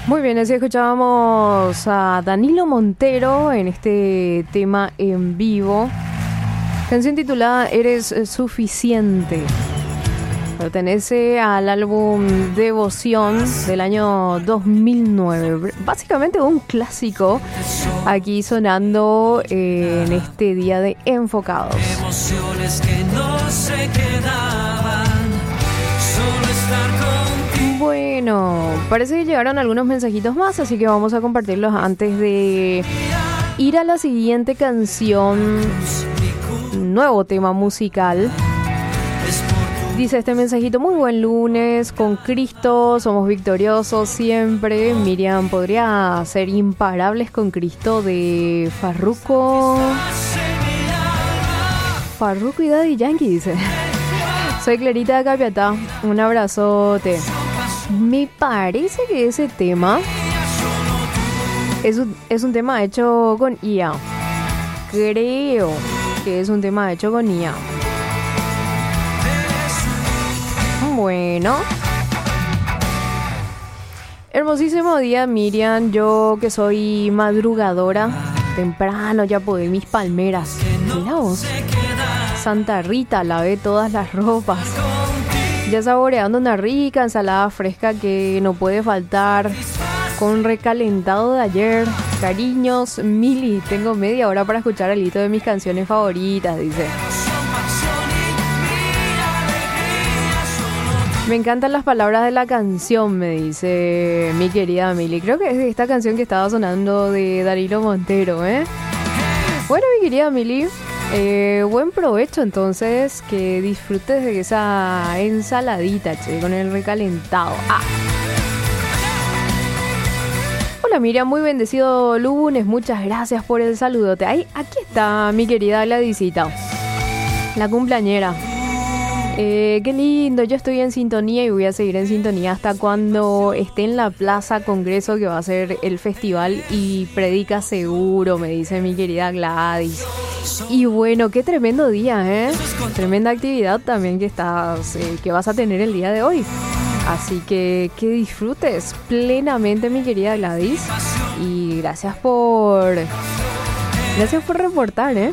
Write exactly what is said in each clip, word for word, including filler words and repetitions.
Muy bien, así escuchábamos a Danilo Montero en este tema en vivo. Canción titulada Eres Suficiente. Pertenece al álbum Devoción del año dos mil nueve. Básicamente un clásico aquí sonando en este día de Enfocados. Emociones que no se quedaban, solo estar contigo. Bueno, parece que llegaron algunos mensajitos más, así que vamos a compartirlos antes de ir a la siguiente canción. Nuevo tema musical. Dice este mensajito: muy buen lunes, con Cristo somos victoriosos siempre. Miriam, ¿podría ser Imparables con Cristo de Farruko? Farruko y Daddy Yankee, dice. Soy Clarita de Capiatá, un abrazote. Me parece que ese tema es un, es un tema hecho con I A. Creo que es un tema hecho con I A. Bueno, hermosísimo día, Miriam. Yo que soy madrugadora, temprano ya podé mis palmeras. Mira vos, Santa Rita, lavé todas las ropas. Ya saboreando una rica ensalada fresca que no puede faltar, con recalentado de ayer. Cariños, Mili, tengo media hora para escuchar el hito de mis canciones favoritas, dice. Me encantan las palabras de la canción, me dice mi querida Mili. Creo que es esta canción que estaba sonando de Danilo Montero, ¿eh? Bueno, mi querida Mili, eh, buen provecho entonces, que disfrutes de esa ensaladita, che, con el recalentado. Ah. Hola Miriam, muy bendecido lunes, muchas gracias por el saludote. Ay, aquí está mi querida Gladysita, la cumpleañera. Eh, qué lindo, yo estoy en sintonía y voy a seguir en sintonía hasta cuando esté en la Plaza Congreso, que va a ser el festival y predica seguro, me dice mi querida Gladys. Y bueno, qué tremendo día, ¿eh? Tremenda actividad también que estás, eh, que vas a tener el día de hoy. Así que que disfrutes plenamente, mi querida Gladys. Y gracias por, gracias por reportar, ¿eh?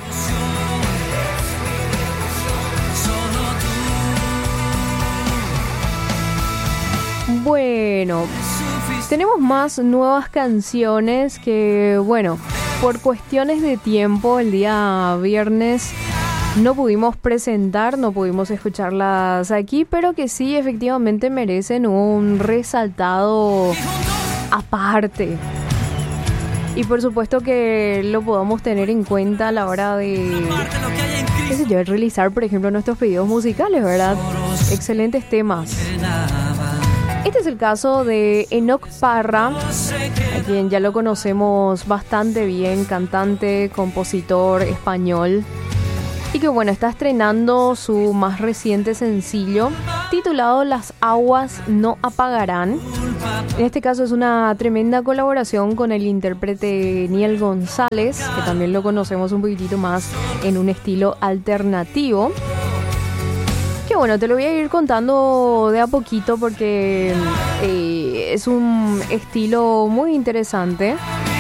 Bueno, tenemos más nuevas canciones que, bueno, por cuestiones de tiempo, el día viernes no pudimos presentar, no pudimos escucharlas aquí, pero que sí efectivamente merecen un resaltado aparte. Y por supuesto que lo podamos tener en cuenta a la hora de, qué sé yo, realizar, por ejemplo, nuestros pedidos musicales, ¿verdad? Excelentes temas. Este es el caso de Enoch Parra, a quien ya lo conocemos bastante bien, cantante, compositor español, y que bueno, está estrenando su más reciente sencillo titulado Las aguas no apagarán. En este caso es una tremenda colaboración con el intérprete Niel González, que también lo conocemos un poquitito más en un estilo alternativo. Que bueno, te lo voy a ir contando de a poquito porque eh, es un estilo muy interesante.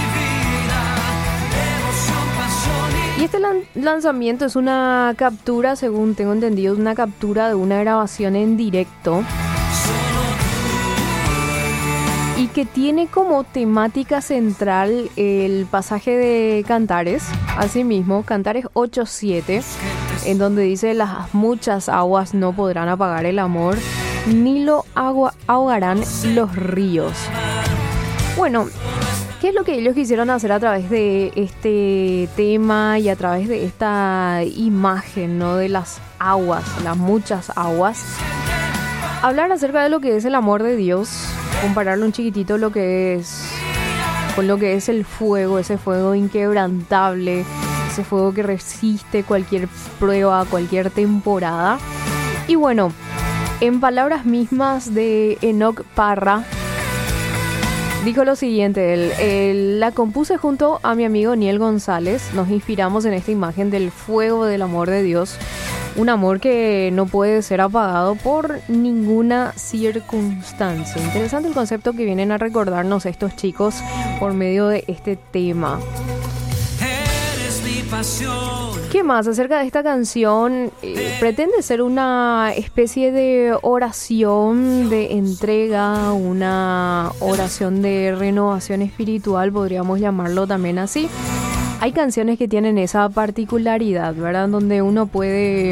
Y este lan- lanzamiento es una captura, según tengo entendido, una captura de una grabación en directo. Y que tiene como temática central el pasaje de Cantares, asimismo, Cantares ocho siete, en donde dice: las muchas aguas no podrán apagar el amor, ni lo agua ahogarán los ríos. Bueno, ¿qué es lo que ellos quisieron hacer a través de este tema y a través de esta imagen, ¿no? De las aguas, las muchas aguas. Hablar acerca de lo que es el amor de Dios, compararlo un chiquitito lo que es con lo que es el fuego, ese fuego inquebrantable, ese fuego que resiste cualquier prueba, cualquier temporada. Y bueno, en palabras mismas de Enoch Parra, dijo lo siguiente: él, él, la compuse junto a mi amigo Niel González. Nos inspiramos en esta imagen del fuego del amor de Dios Un amor que no puede ser apagado por ninguna circunstancia. Interesante el concepto que vienen a recordarnos estos chicos por medio de este tema. Eres mi pasión. ¿Qué más acerca de esta canción? Eh, pretende ser una especie de oración de entrega, una oración de renovación espiritual, podríamos llamarlo también así. Hay canciones que tienen esa particularidad, ¿verdad? Donde uno puede,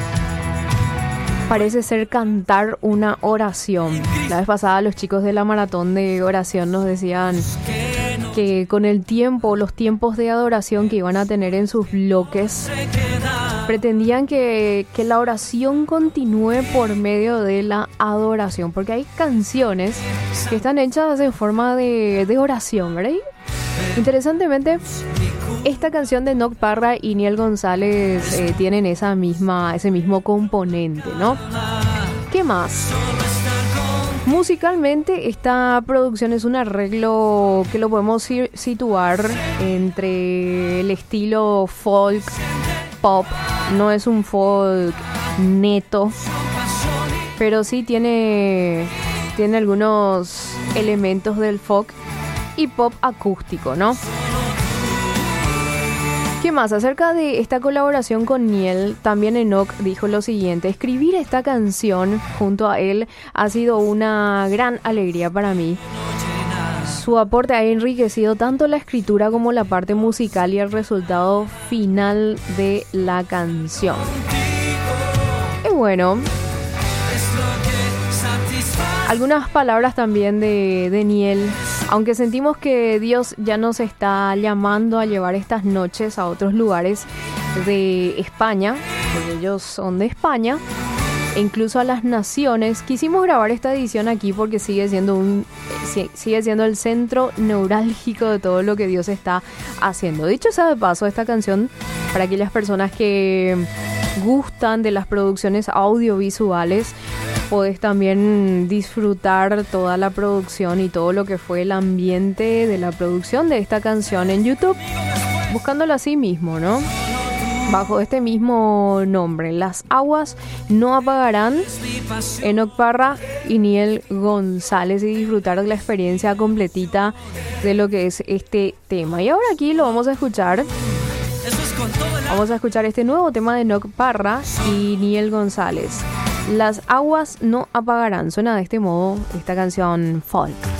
parece ser, cantar una oración. La vez pasada los chicos de la maratón de oración nos decían que con el tiempo, los tiempos de adoración que iban a tener en sus bloques, pretendían que, que la oración continúe por medio de la adoración, porque hay canciones que están hechas en forma de, de oración, ¿verdad? Interesantemente, esta canción de Enoch Parra y Niel González eh, tienen esa misma, ese mismo componente, ¿no? ¿Qué más? Musicalmente, esta producción es un arreglo que lo podemos situar entre el estilo folk, pop. No es un folk neto, pero sí tiene, tiene algunos elementos del folk y pop acústico, ¿no? ¿Qué más? Acerca de esta colaboración con Niel, también Enoch dijo lo siguiente: escribir esta canción junto a él ha sido una gran alegría para mí. Su aporte ha enriquecido tanto la escritura como la parte musical y el resultado final de la canción. Y bueno, algunas palabras también de, de Niel. Aunque sentimos que Dios ya nos está llamando a llevar estas noches a otros lugares de España, porque ellos son de España, e incluso a las naciones, quisimos grabar esta edición aquí porque sigue siendo un sigue siendo el centro neurálgico de todo lo que Dios está haciendo. Dicho sea de paso, esta canción, para aquellas personas que gustan de las producciones audiovisuales, podés también disfrutar toda la producción y todo lo que fue el ambiente de la producción de esta canción en YouTube, buscándolo así mismo, ¿no? Bajo este mismo nombre, Las Aguas No Apagarán, Enoch Parra y Niel González, y disfrutar de la experiencia completita de lo que es este tema. Y ahora aquí lo vamos a escuchar. Vamos a escuchar este nuevo tema de Enoch Parra y Niel González. Las Aguas No Apagarán. Suena de este modo esta canción folk.